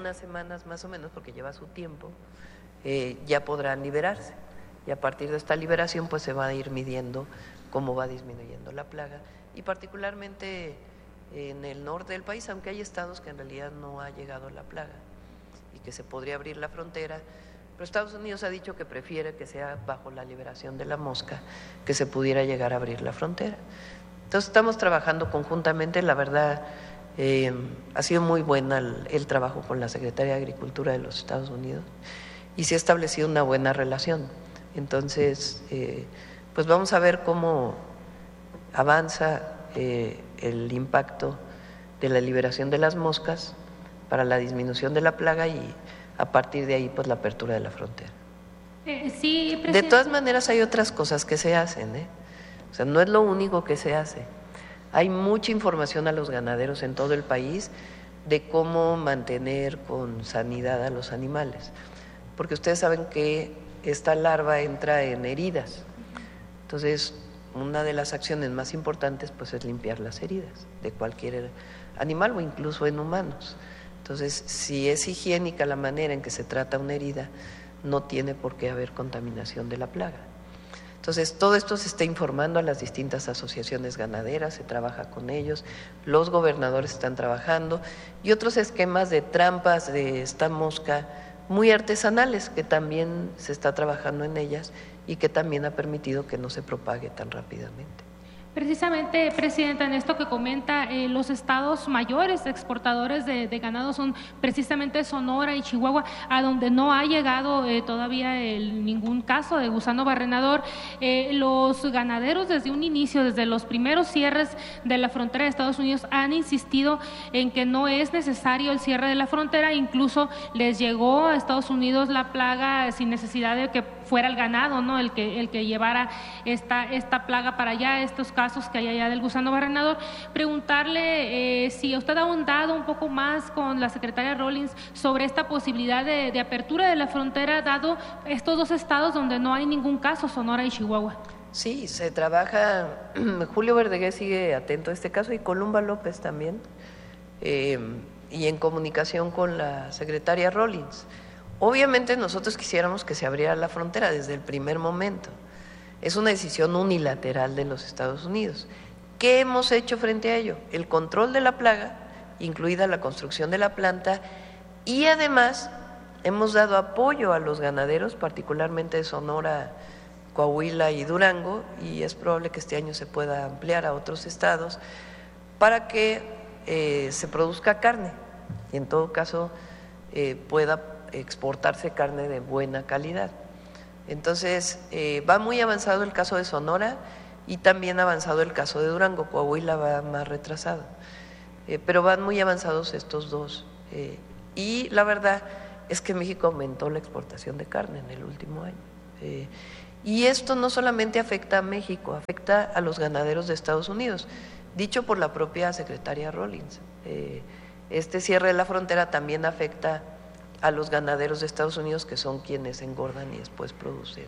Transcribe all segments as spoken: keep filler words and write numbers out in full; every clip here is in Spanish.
unas semanas más o menos, porque lleva su tiempo, eh, ya podrán liberarse. Y a partir de esta liberación pues se va a ir midiendo cómo va disminuyendo la plaga. Y particularmente en el norte del país, aunque hay estados que en realidad no ha llegado la plaga y que se podría abrir la frontera, pero Estados Unidos ha dicho que prefiere que sea bajo la liberación de la mosca que se pudiera llegar a abrir la frontera. Entonces estamos trabajando conjuntamente, la verdad eh, ha sido muy buena el, el trabajo con la Secretaría de Agricultura de los Estados Unidos y se ha establecido una buena relación. Entonces, eh, pues vamos a ver cómo avanza eh, el impacto de la liberación de las moscas para la disminución de la plaga y a partir de ahí pues la apertura de la frontera. Eh, sí, presidente. De todas maneras hay otras cosas que se hacen, ¿eh? O sea, no es lo único que se hace. Hay mucha información a los ganaderos en todo el país de cómo mantener con sanidad a los animales, porque ustedes saben que esta larva entra en heridas. Entonces, una de las acciones más importantes pues es limpiar las heridas de cualquier animal o incluso en humanos. Entonces, si es higiénica la manera en que se trata una herida, no tiene por qué haber contaminación de la plaga. Entonces, todo esto se está informando a las distintas asociaciones ganaderas, se trabaja con ellos, los gobernadores están trabajando y otros esquemas de trampas de esta mosca muy artesanales que también se está trabajando en ellas y que también ha permitido que no se propague tan rápidamente. Precisamente, Presidenta, en esto que comenta, eh, los estados mayores exportadores de, de ganado son precisamente Sonora y Chihuahua, a donde no ha llegado eh, todavía el, ningún caso de gusano barrenador. Eh, los ganaderos desde un inicio, desde los primeros cierres de la frontera de Estados Unidos, han insistido en que no es necesario el cierre de la frontera, incluso les llegó a Estados Unidos la plaga sin necesidad de que fuera el ganado, ¿no? El que, el que llevara esta, esta plaga para allá, estos casos casos que hay allá del gusano barrenador. Preguntarle eh, si usted ha ahondado un poco más con la secretaria Rawlings sobre esta posibilidad de, de apertura de la frontera, dado estos dos estados donde no hay ningún caso, Sonora y Chihuahua. Sí, se trabaja, Julio Verdeguer sigue atento a este caso y Columba López también, eh, y en comunicación con la secretaria Rawlings. Obviamente nosotros quisiéramos que se abriera la frontera desde el primer momento. Es una decisión unilateral de los Estados Unidos. ¿Qué hemos hecho frente a ello? El control de la plaga, incluida la construcción de la planta, y además hemos dado apoyo a los ganaderos, particularmente de Sonora, Coahuila y Durango, y es probable que este año se pueda ampliar a otros estados, para que eh, se produzca carne y en todo caso eh, pueda exportarse carne de buena calidad. Entonces, eh, va muy avanzado el caso de Sonora y también ha avanzado el caso de Durango. Coahuila va más retrasado, eh, pero van muy avanzados estos dos. Eh, y la verdad es que México aumentó la exportación de carne en el último año. Eh, y esto no solamente afecta a México, afecta a los ganaderos de Estados Unidos, dicho por la propia secretaria Rawlings. Eh, este cierre de la frontera también afecta a los ganaderos de Estados Unidos, que son quienes engordan y después producen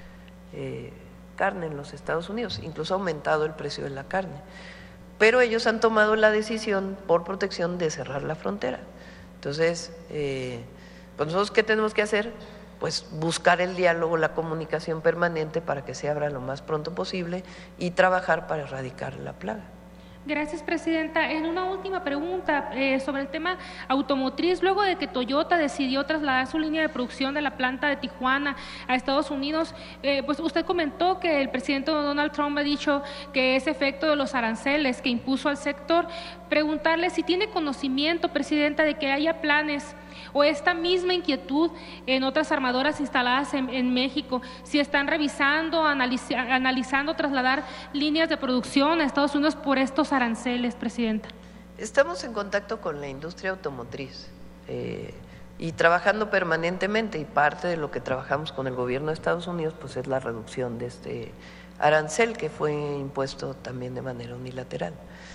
eh, carne en los Estados Unidos. Incluso ha aumentado el precio de la carne. Pero ellos han tomado la decisión por protección de cerrar la frontera. Entonces, eh, pues nosotros, ¿qué tenemos que hacer? Pues buscar el diálogo, la comunicación permanente para que se abra lo más pronto posible y trabajar para erradicar la plaga. Gracias, Presidenta. En una última pregunta eh, sobre el tema automotriz, luego de que Toyota decidió trasladar su línea de producción de la planta de Tijuana a Estados Unidos, eh, pues usted comentó que el presidente Donald Trump ha dicho que es efecto de los aranceles que impuso al sector. Preguntarle si tiene conocimiento, Presidenta, de que haya planes o esta misma inquietud en otras armadoras instaladas en, en México, si están revisando, analiz, analizando trasladar líneas de producción a Estados Unidos por estos aranceles, Presidenta. Estamos en contacto con la industria automotriz eh, y trabajando permanentemente, y parte de lo que trabajamos con el gobierno de Estados Unidos pues es la reducción de este arancel que fue impuesto también de manera unilateral.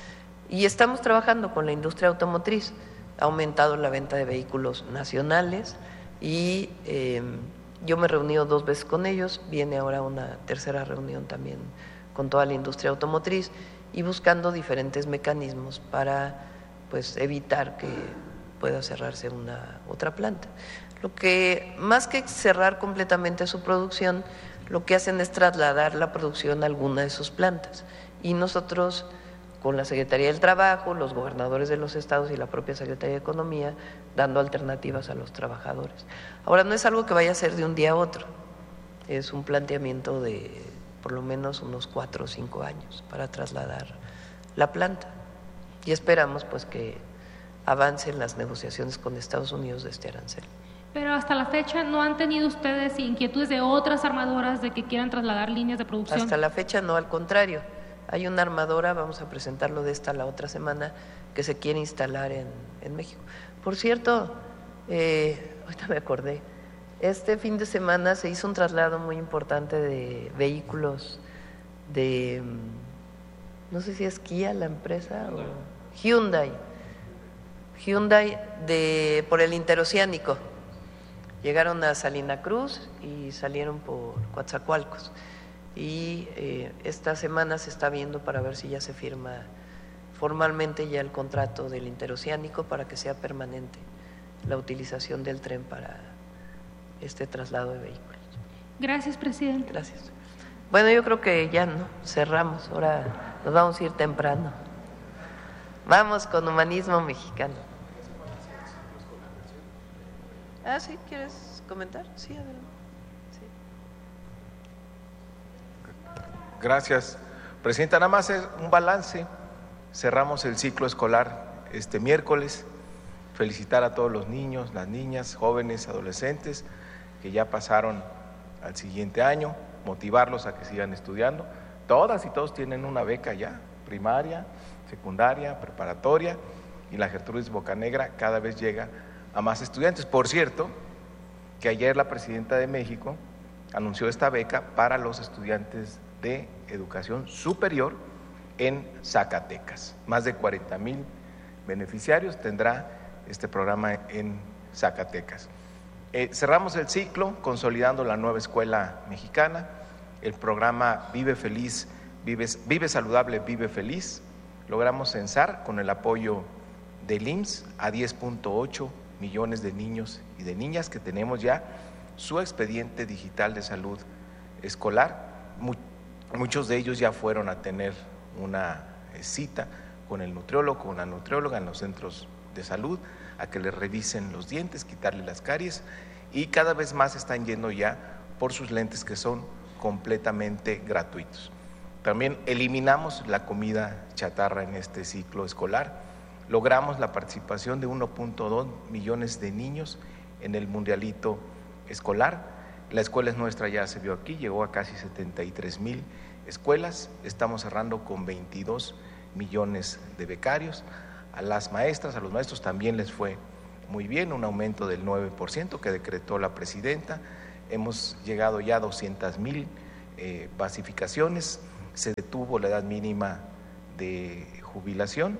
Y estamos trabajando con la industria automotriz. Ha aumentado la venta de vehículos nacionales y eh, yo me he reunido dos veces con ellos, viene ahora una tercera reunión también con toda la industria automotriz y buscando diferentes mecanismos para pues evitar que pueda cerrarse una otra planta. Lo que, más que cerrar completamente su producción, lo que hacen es trasladar la producción a alguna de sus plantas. Y nosotros, con la Secretaría del Trabajo, los gobernadores de los estados y la propia Secretaría de Economía, dando alternativas a los trabajadores. Ahora, no es algo que vaya a ser de un día a otro, es un planteamiento de por lo menos unos cuatro o cinco años para trasladar la planta. Y esperamos pues que avancen las negociaciones con Estados Unidos de este arancel. Pero hasta la fecha, ¿no han tenido ustedes inquietudes de otras armadoras de que quieran trasladar líneas de producción? Hasta la fecha no, al contrario. Hay una armadora, vamos a presentarlo de esta la otra semana, que se quiere instalar en, en México. Por cierto, eh, ahorita me acordé, este fin de semana se hizo un traslado muy importante de vehículos de, no sé si es Kia la empresa o Hyundai, Hyundai de, por el interoceánico. Llegaron a Salina Cruz y salieron por Coatzacoalcos. Y eh, esta semana se está viendo para ver si ya se firma formalmente ya el contrato del interoceánico para que sea permanente la utilización del tren para este traslado de vehículos. Gracias, presidente. Gracias. Bueno, yo creo que ya no, cerramos, ahora nos vamos a ir temprano. Vamos con Humanismo Mexicano. Ah, sí, ¿quieres comentar? Sí, adelante. Sí. Gracias, presidenta. Nada más es un balance. Cerramos el ciclo escolar este miércoles. Felicitar a todos los niños, las niñas, jóvenes, adolescentes que ya pasaron al siguiente año, motivarlos a que sigan estudiando. Todas y todos tienen una beca ya, primaria, secundaria, preparatoria, y la Gertrudis Bocanegra cada vez llega a más estudiantes. Por cierto, que ayer la presidenta de México anunció esta beca para los estudiantes de educación superior en Zacatecas. Más de cuarenta mil beneficiarios tendrá este programa en Zacatecas. Eh, cerramos el ciclo consolidando la nueva escuela mexicana, el programa Vive Feliz, Vive, Vive Saludable, Vive Feliz. Logramos censar con el apoyo del I M S S a diez punto ocho millones de niños y de niñas que tenemos ya su expediente digital de salud escolar. Muchos de ellos ya fueron a tener una cita con el nutriólogo, con la nutrióloga en los centros de salud, a que les revisen los dientes, quitarle las caries, y cada vez más están yendo ya por sus lentes que son completamente gratuitos. También eliminamos la comida chatarra en este ciclo escolar. Logramos la participación de uno punto dos millones de niños en el mundialito escolar. La escuela es nuestra, ya se vio aquí, llegó a casi setenta y tres mil escuelas. Estamos cerrando con veintidós millones de becarios. A las maestras, a los maestros también les fue muy bien, un aumento del nueve por ciento que decretó la presidenta. Hemos llegado ya a doscientas mil eh, basificaciones, se detuvo la edad mínima de jubilación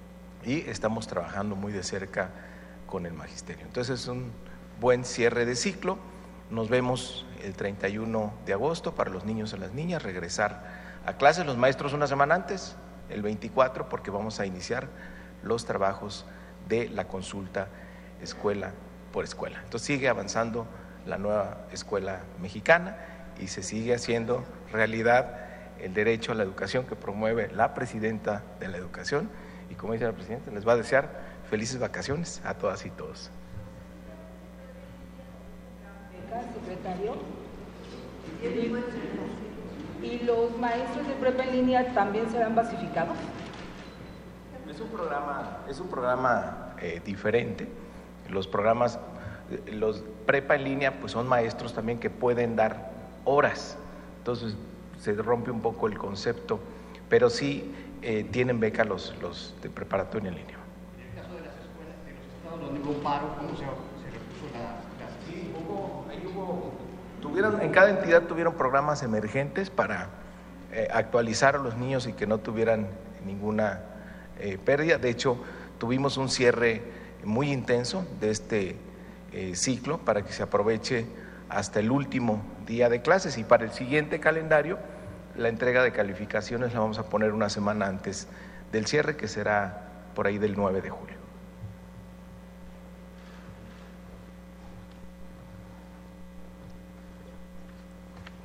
y estamos trabajando muy de cerca con el magisterio. Entonces es un buen cierre de ciclo. Nos vemos el treinta y uno de agosto para los niños y las niñas, regresar a clases, los maestros una semana antes, el veinticuatro, porque vamos a iniciar los trabajos de la consulta escuela por escuela. Entonces sigue avanzando la nueva escuela mexicana y se sigue haciendo realidad el derecho a la educación que promueve la presidenta de la educación, y como dice la presidenta, les va a desear felices vacaciones a todas y todos. Secretario, ¿y los maestros de prepa en línea también serán basificados? Es un programa, es un programa eh, diferente. Los programas, los prepa en línea, pues son maestros también que pueden dar horas. Entonces se rompe un poco el concepto, pero sí eh, tienen beca los, los de preparatoria en línea. En el caso de las escuelas de los estados donde hubo paro, ¿cómo se, se repuso la clase? Sí, hubo, ahí hubo, tuvieron, en cada entidad tuvieron programas emergentes para eh, actualizar a los niños y que no tuvieran ninguna eh, pérdida. De hecho, tuvimos un cierre muy intenso de este eh, ciclo para que se aproveche hasta el último día de clases, y para el siguiente calendario la entrega de calificaciones la vamos a poner una semana antes del cierre, que será por ahí del nueve de julio.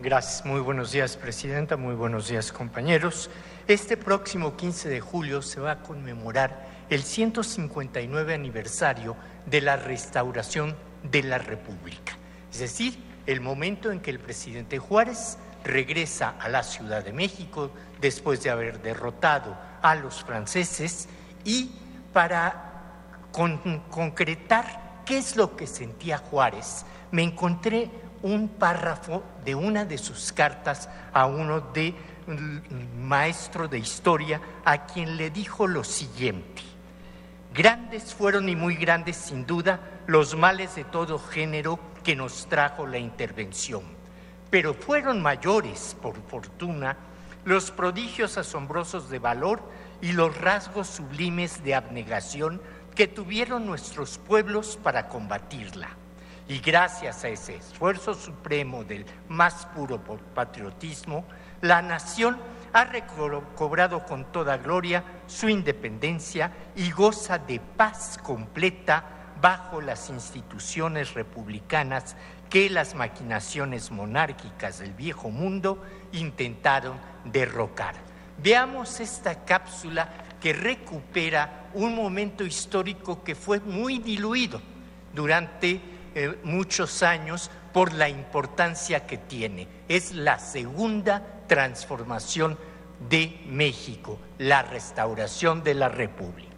Gracias, muy buenos días, Presidenta, muy buenos días, compañeros. Este próximo quince de julio se va a conmemorar el ciento cincuenta y nueve aniversario de la restauración de la República, es decir, el momento en que el presidente Juárez regresa a la Ciudad de México después de haber derrotado a los franceses y para con, concretar qué es lo que sentía Juárez, me encontré un párrafo de una de sus cartas a uno de maestro de historia a quien le dijo lo siguiente: grandes fueron y muy grandes sin duda los males de todo género que nos trajo la intervención, pero fueron mayores, por fortuna, los prodigios asombrosos de valor y los rasgos sublimes de abnegación que tuvieron nuestros pueblos para combatirla. Y gracias a ese esfuerzo supremo del más puro patriotismo, la nación ha recobrado con toda gloria su independencia y goza de paz completa bajo las instituciones republicanas que las maquinaciones monárquicas del viejo mundo intentaron derrocar. Veamos esta cápsula que recupera un momento histórico que fue muy diluido durante eh, muchos años por la importancia que tiene. Es la segunda transformación de México, la restauración de la República.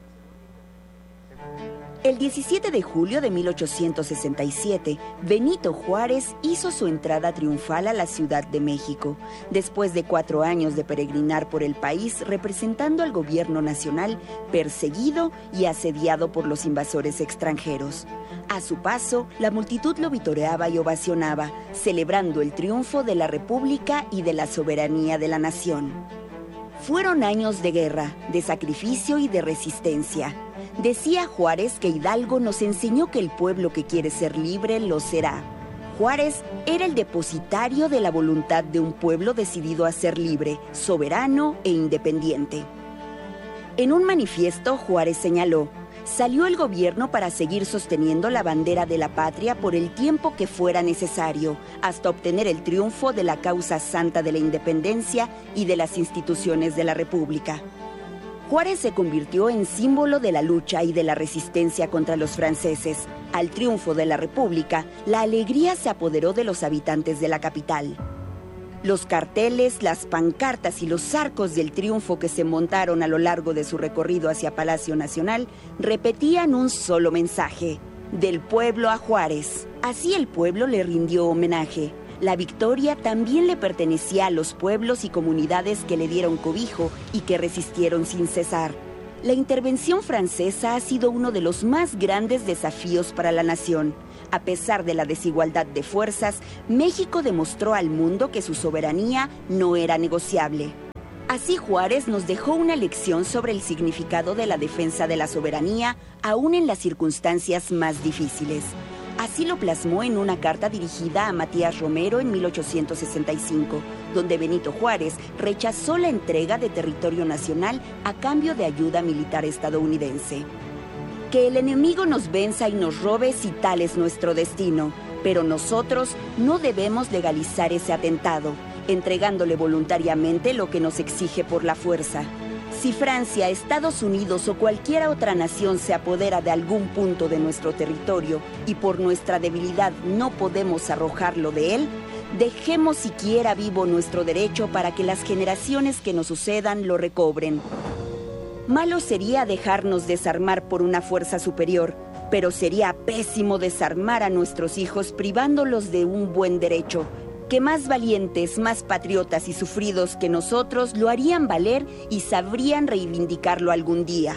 El diecisiete de julio de mil ochocientos sesenta y siete, Benito Juárez hizo su entrada triunfal a la Ciudad de México, después de cuatro años de peregrinar por el país representando al gobierno nacional perseguido y asediado por los invasores extranjeros. A su paso, la multitud lo vitoreaba y ovacionaba, celebrando el triunfo de la República y de la soberanía de la nación. Fueron años de guerra, de sacrificio y de resistencia. Decía Juárez que Hidalgo nos enseñó que el pueblo que quiere ser libre lo será. Juárez era el depositario de la voluntad de un pueblo decidido a ser libre, soberano e independiente. En un manifiesto, Juárez señaló: salió el gobierno para seguir sosteniendo la bandera de la patria por el tiempo que fuera necesario, hasta obtener el triunfo de la causa santa de la independencia y de las instituciones de la República. Juárez se convirtió en símbolo de la lucha y de la resistencia contra los franceses. Al triunfo de la República, la alegría se apoderó de los habitantes de la capital. Los carteles, las pancartas y los arcos del triunfo que se montaron a lo largo de su recorrido hacia Palacio Nacional repetían un solo mensaje: del pueblo a Juárez. Así el pueblo le rindió homenaje. La victoria también le pertenecía a los pueblos y comunidades que le dieron cobijo y que resistieron sin cesar. La intervención francesa ha sido uno de los más grandes desafíos para la nación. A pesar de la desigualdad de fuerzas, México demostró al mundo que su soberanía no era negociable. Así Juárez nos dejó una lección sobre el significado de la defensa de la soberanía, aún en las circunstancias más difíciles. Así lo plasmó en una carta dirigida a Matías Romero en mil ochocientos sesenta y cinco, donde Benito Juárez rechazó la entrega de territorio nacional a cambio de ayuda militar estadounidense. Que el enemigo nos venza y nos robe si tal es nuestro destino, pero nosotros no debemos legalizar ese atentado, entregándole voluntariamente lo que nos exige por la fuerza. Si Francia, Estados Unidos o cualquier otra nación se apodera de algún punto de nuestro territorio y por nuestra debilidad no podemos arrojarlo de él, dejemos siquiera vivo nuestro derecho para que las generaciones que nos sucedan lo recobren. Malo sería dejarnos desarmar por una fuerza superior, pero sería pésimo desarmar a nuestros hijos privándolos de un buen derecho, que más valientes, más patriotas y sufridos que nosotros lo harían valer y sabrían reivindicarlo algún día.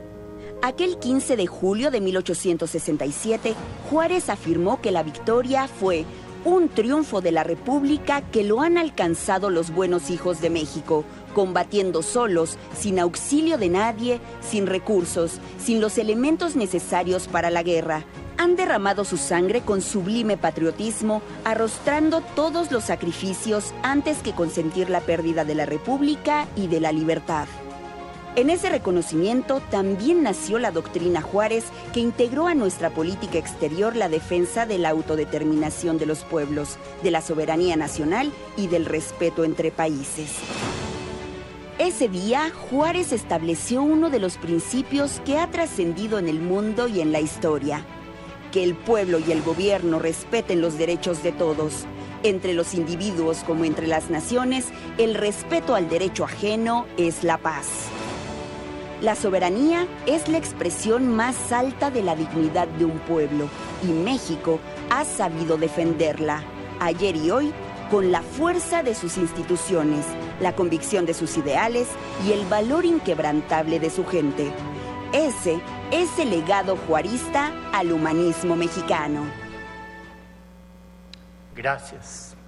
Aquel quince de julio de mil ochocientos sesenta y siete, Juárez afirmó que la victoria fue un triunfo de la República que lo han alcanzado los buenos hijos de México, combatiendo solos, sin auxilio de nadie, sin recursos, sin los elementos necesarios para la guerra. Han derramado su sangre con sublime patriotismo, arrostrando todos los sacrificios antes que consentir la pérdida de la República y de la libertad. En ese reconocimiento también nació la doctrina Juárez, que integró a nuestra política exterior la defensa de la autodeterminación de los pueblos, de la soberanía nacional y del respeto entre países. Ese día, Juárez estableció uno de los principios que ha trascendido en el mundo y en la historia: que el pueblo y el gobierno respeten los derechos de todos. Entre los individuos como entre las naciones, el respeto al derecho ajeno es la paz. La soberanía es la expresión más alta de la dignidad de un pueblo, y México ha sabido defenderla, ayer y hoy, con la fuerza de sus instituciones, la convicción de sus ideales y el valor inquebrantable de su gente. Ese es el legado juarista al humanismo mexicano. Gracias.